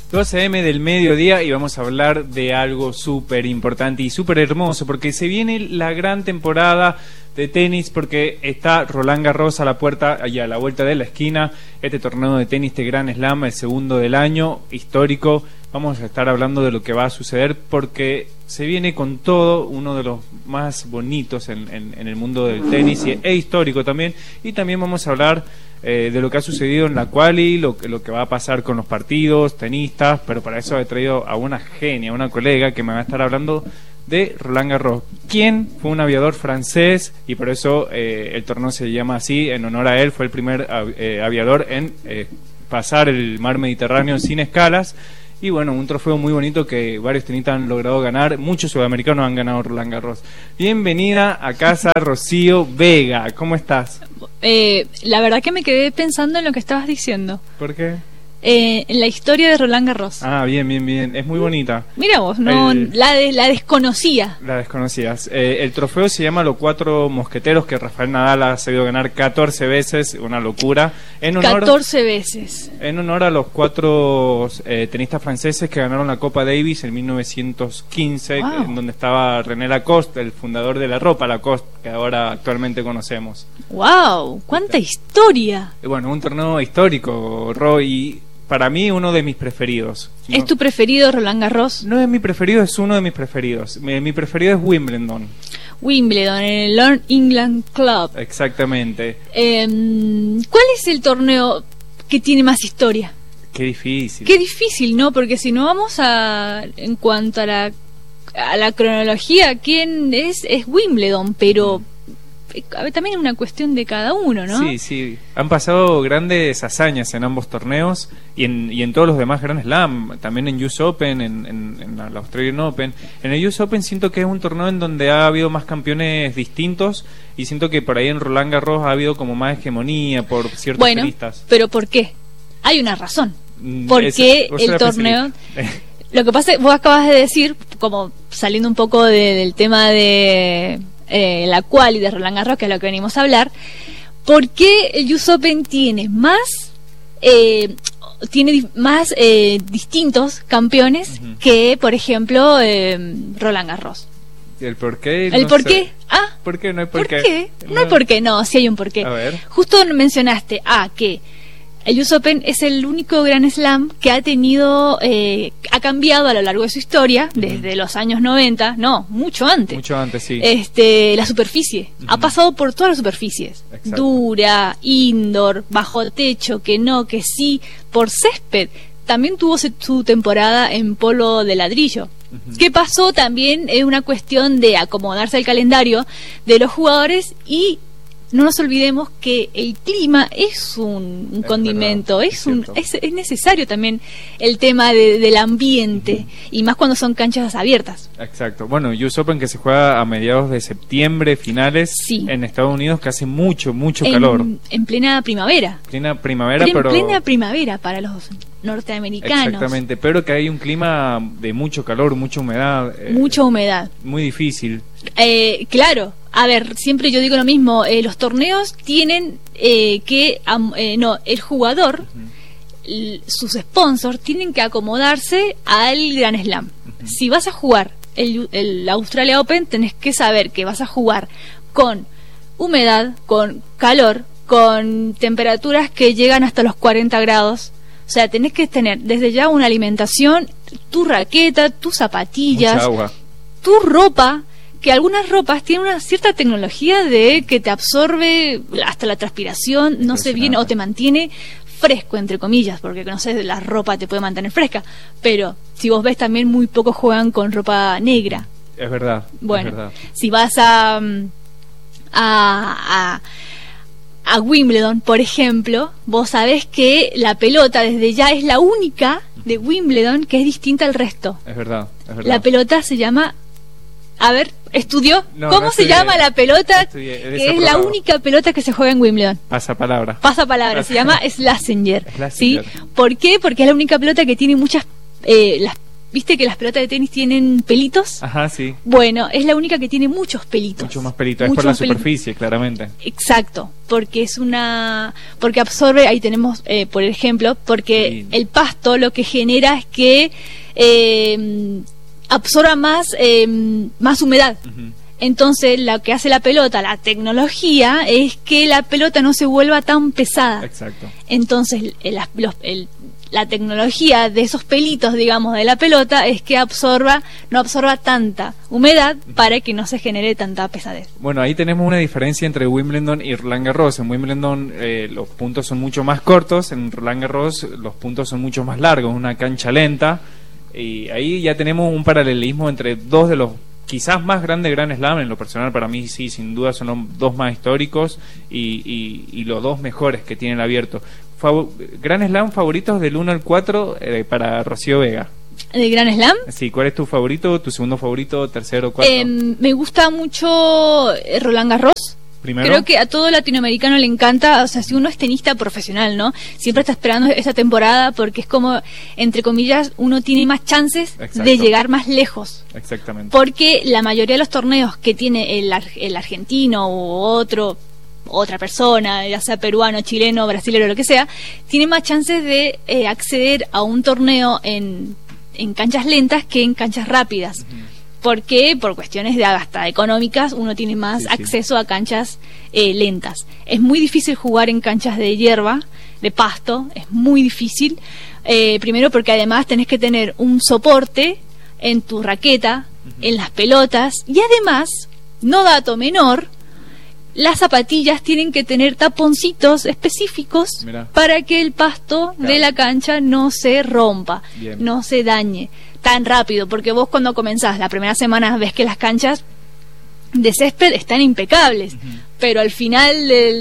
12 AM del mediodía y vamos a hablar de algo súper importante y súper hermoso porque se viene la gran temporada de tenis, porque está Roland Garros a la puerta y a la vuelta de la esquina, este torneo de tenis de Grand Slam, el segundo del año, histórico. Vamos a estar hablando de lo que va a suceder porque se viene con todo, uno de los más bonitos en el mundo del tenis e histórico también, y también vamos a hablar de lo que ha sucedido en la quali, lo que va a pasar con los partidos, tenistas, pero para eso he traído a una genia, una colega que me va a estar hablando de Roland Garros, quien fue un aviador francés y por eso el torneo se llama así, en honor a él. Fue el primer aviador en pasar el mar Mediterráneo sin escalas. Y bueno, un trofeo muy bonito que varios tenistas han logrado ganar. Muchos sudamericanos han ganado Roland Garros. Bienvenida a casa, Rocío Vega. ¿Cómo estás? La verdad que me quedé pensando en lo que estabas diciendo. ¿Por qué? En la historia de Roland Garros. Ah, bien. Es muy bonita. Mira vos, no, la desconocía. La desconocías. El trofeo se llama Los Cuatro Mosqueteros, que Rafael Nadal ha sabido ganar 14 veces, una locura. 14 veces. En honor a los 4 tenistas franceses que ganaron la Copa Davis en 1915, wow. En donde estaba René Lacoste, el fundador de la ropa Lacoste, que ahora actualmente conocemos. ¡Wow! ¡Cuánta historia! Bueno, un torneo histórico, Roy. Para mí, uno de mis preferidos. ¿Es tu preferido Roland Garros? No es mi preferido, es uno de mis preferidos. Mi preferido es Wimbledon. Wimbledon, en el All England Club. Exactamente. ¿Cuál es el torneo que tiene más historia? Qué difícil. Qué difícil, ¿no? Porque si no vamos en cuanto a la cronología, ¿quién es Wimbledon? Pero también es una cuestión de cada uno, ¿no? Sí. Han pasado grandes hazañas en ambos torneos y en todos los demás Grand Slam, también en US Open, en la Australian Open. En el US Open siento que es un torneo en donde ha habido más campeones distintos y siento que por ahí en Roland Garros ha habido como más hegemonía por ciertos tenistas. Bueno, pero ¿por qué? Hay una razón. ¿Por qué el torneo? Lo que pasa es que vos acabas de decir, como saliendo un poco del tema de la quali de Roland Garros, que es lo que venimos a hablar, ¿por qué el US Open tiene más distintos campeones que, por ejemplo, Roland Garros? ¿El por qué? ¿El por qué? ¿Por qué? No hay por qué. ¿Por qué? No hay por qué, no, sí hay un por qué. A ver. Justo mencionaste que el US Open es el único Grand Slam que ha tenido, ha cambiado a lo largo de su historia, desde los años 90, no, mucho antes. Mucho antes, sí. La superficie. Ha pasado por todas las superficies. Exacto. Dura, indoor, bajo techo, que no, que sí, por césped. También tuvo su temporada en polo de ladrillo. ¿Qué pasó? También es una cuestión de acomodarse al calendario de los jugadores y no nos olvidemos que el clima es un condimento, verdad, es necesario también el tema del ambiente, y más cuando son canchas abiertas. Exacto. Bueno, US Open que se juega a mediados de septiembre, finales, sí. En Estados Unidos, que hace mucho calor. En plena primavera. Plena primavera para los norteamericanos. Exactamente, pero que hay un clima de mucho calor, mucha humedad. Mucha humedad. Muy difícil. Claro. A ver, siempre yo digo lo mismo, los torneos tienen el jugador, sus sponsors tienen que acomodarse al Grand Slam. Si vas a jugar el Australia Open, tenés que saber que vas a jugar con humedad, con calor, con temperaturas que llegan hasta los 40 grados. O sea, tenés que tener desde ya una alimentación, tu raqueta, tus zapatillas, mucha agua, tu ropa, que algunas ropas tienen una cierta tecnología de que te absorbe hasta la transpiración, no sé bien, o te mantiene fresco, entre comillas, porque no sé, la ropa te puede mantener fresca, pero si vos ves también muy pocos juegan con ropa negra. Es verdad. Bueno, es verdad. Si vas a Wimbledon, por ejemplo, vos sabés que la pelota desde ya es la única de Wimbledon que es distinta al resto. Es verdad. La pelota se llama... A ver, ¿estudió? ¿Cómo se llama la pelota? Que es la única pelota que se juega en Wimbledon. Pasapalabra. Se llama Schlesinger. ¿Sí? ¿Por qué? Porque es la única pelota que tiene muchas... ¿viste que las pelotas de tenis tienen pelitos? Ajá, sí. Bueno, es la única que tiene muchos pelitos. Mucho más pelitos, es por la superficie, claramente. Exacto, porque porque absorbe, ahí tenemos, por ejemplo, porque el pasto lo que genera es que absorba más humedad. Uh-huh. Entonces, lo que hace la pelota, la tecnología, es que la pelota no se vuelva tan pesada. Exacto. Entonces, la tecnología de esos pelitos, digamos, de la pelota es que no absorba tanta humedad para que no se genere tanta pesadez. Bueno, ahí tenemos una diferencia entre Wimbledon y Roland Garros. En Wimbledon los puntos son mucho más cortos, en Roland Garros los puntos son mucho más largos, una cancha lenta, y ahí ya tenemos un paralelismo entre dos de los quizás más grande Grand Slam. En lo personal, para mí sí, sin duda son los dos más históricos y los dos mejores que tiene el abierto. Grand Slam favoritos del 1 al 4 para Rocío Vega. ¿De Grand Slam? Sí, ¿cuál es tu favorito, tu segundo favorito, tercero, cuarto? Me gusta mucho Roland Garros. ¿Primero? Creo que a todo latinoamericano le encanta, o sea, si uno es tenista profesional, ¿no? Siempre está esperando esa temporada porque es como, entre comillas, uno tiene más chances de llegar más lejos. Exactamente. Porque la mayoría de los torneos que tiene el argentino u otra persona, ya sea peruano, chileno, brasilero, lo que sea, tiene más chances de acceder a un torneo en canchas lentas que en canchas rápidas. Uh-huh. Porque por cuestiones de hasta económicas uno tiene más acceso a canchas lentas. Es muy difícil jugar en canchas de hierba, de pasto, es muy difícil. Primero porque además tenés que tener un soporte en tu raqueta, en las pelotas, y además, no dato menor, las zapatillas tienen que tener taponcitos específicos para que el pasto de la cancha no se rompa, no se dañe tan rápido, porque vos cuando comenzás la primera semana ves que las canchas de césped están impecables, pero al final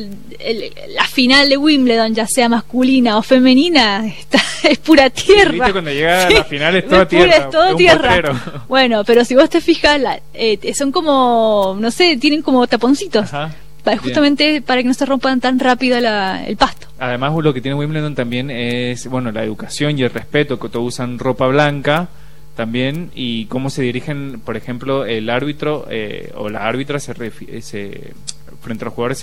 la final de Wimbledon, ya sea masculina o femenina, es pura tierra. ¿Viste? Cuando llega a la final es toda tierra. Es todo tierra. Bueno, pero si vos te fijas, son como, no sé, tienen como taponcitos. Ajá. Justamente para que no se rompan tan rápido el pasto. Además, lo que tiene Wimbledon también es, bueno, la educación y el respeto, que todos usan ropa blanca también, y cómo se dirigen, por ejemplo, el árbitro o la árbitra frente a los jugadores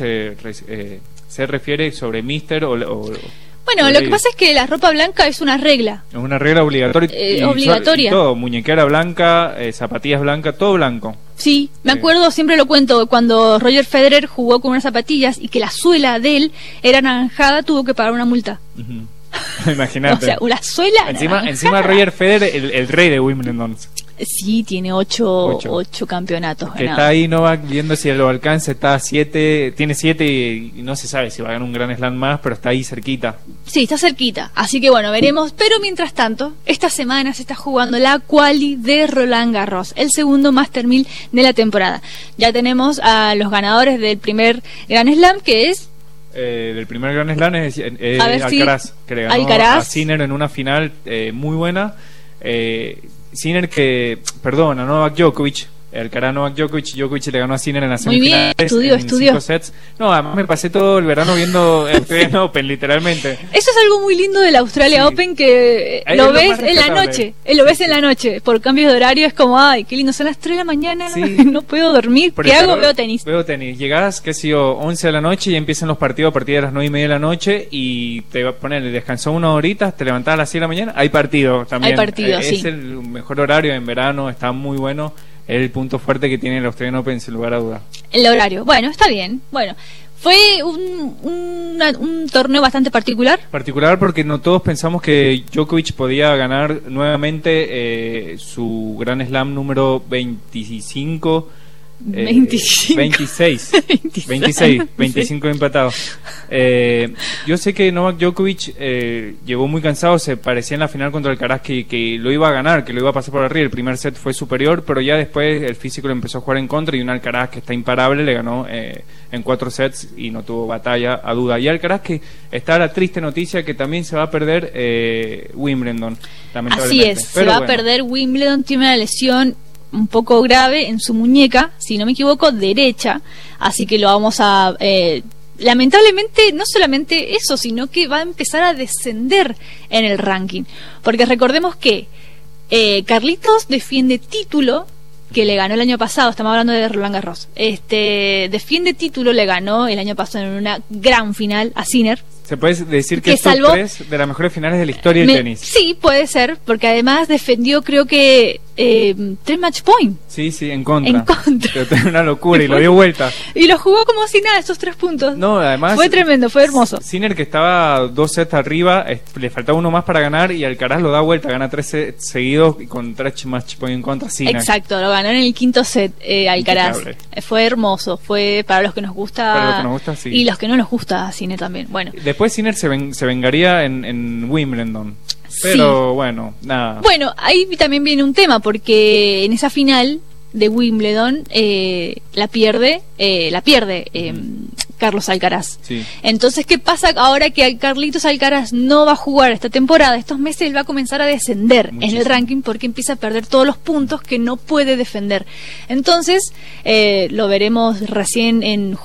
se refiere sobre mister o bueno, lo que pasa es que la ropa blanca es una regla. Es una regla obligatoria. Obligatoria. Y todo, muñequera blanca, zapatillas blancas, todo blanco. Sí, me acuerdo, siempre lo cuento, cuando Roger Federer jugó con unas zapatillas y que la suela de él era anaranjada, tuvo que pagar una multa. Imagínate. O sea, una suela encima Roger Federer, el rey de Wimbledon. Sí, tiene 8 campeonatos que ganados. Está ahí Novak viendo si lo alcanza, está a 7, tiene 7 y no se sabe si va a ganar un Grand Slam más, pero está ahí cerquita. Sí, está cerquita, así que bueno, veremos. Pero mientras tanto, esta semana se está jugando la quali de Roland Garros, el segundo Master 1000 de la temporada. Ya tenemos a los ganadores del primer Grand Slam, que es... del primer Grand Slam es Alcaraz, que le ganó a Sinner en una final muy buena. Sinner a Novak Djokovic, Alcaraz Novak Djokovic le ganó a Sinner en la semifinal. Muy bien, estudió. 5 sets. No, además me pasé todo el verano viendo el Australian Open, literalmente. Eso es algo muy lindo del Australia Open, que lo ves en la noche. Lo ves en la noche. Por cambios de horario es como, ay, qué lindo, son las 3 de la mañana, no puedo dormir. ¿Qué hago? Veo tenis. Llegás, qué sé yo, 11 de la noche y empiezan los partidos a partir de las 9:30 de la noche y te ponen, descansó unas horitas, te levantás a las 6 de la mañana, hay partido también. Hay partido, sí. Es el mejor horario en verano, está muy bueno. Es el punto fuerte que tiene el Australian Open, sin lugar a duda. El horario. Bueno, está bien. Bueno, fue un torneo bastante particular. Particular porque no todos pensamos que Djokovic podía ganar nuevamente su Grand Slam número 25. 26 empatados. Yo sé que Novak Djokovic llegó muy cansado, se parecía en la final contra Alcaraz que lo iba a ganar, que lo iba a pasar por arriba. El primer set fue superior, pero ya después el físico le empezó a jugar en contra y un Alcaraz que está imparable le ganó en 4 sets y no tuvo batalla a duda. Y Alcaraz, que está la triste noticia que también se va a perder Wimbledon, lamentablemente. Así es, se va a perder Wimbledon, tiene una lesión un poco grave en su muñeca, si no me equivoco, derecha, así que lo vamos a lamentablemente, no solamente eso, sino que va a empezar a descender en el ranking, porque recordemos que Carlitos defiende título que le ganó el año pasado, estamos hablando de Roland Garros. Defiende título, le ganó el año pasado en una gran final a Sinner. ¿Se puede decir que es salvó, top 3 de las mejores finales de la historia del tenis? Sí, puede ser, porque además defendió, creo que 3 match point. Sí, en contra. En contra. Una locura, y lo dio vuelta. Y lo jugó como si nada, esos 3 puntos. No, además... Fue tremendo, fue hermoso. Sinner, que estaba 2 sets arriba, le faltaba uno más para ganar, y Alcaraz lo da vuelta, gana 3 sets seguidos y con 3 match point en contra. Sinner. Exacto, lo ganó en el quinto set Alcaraz. Fue hermoso, fue para los que nos gusta. Para los que nos gusta, sí. Y los que no nos gusta Sinner también. Bueno. Después Sinner se vengaría en Wimbledon. Pero bueno, nada. Bueno, ahí también viene un tema, porque en esa final de Wimbledon la pierde Carlos Alcaraz. Sí. Entonces, ¿qué pasa ahora que Carlitos Alcaraz no va a jugar esta temporada? Estos meses él va a comenzar a descender en el ranking, porque empieza a perder todos los puntos que no puede defender. Entonces, lo veremos recién en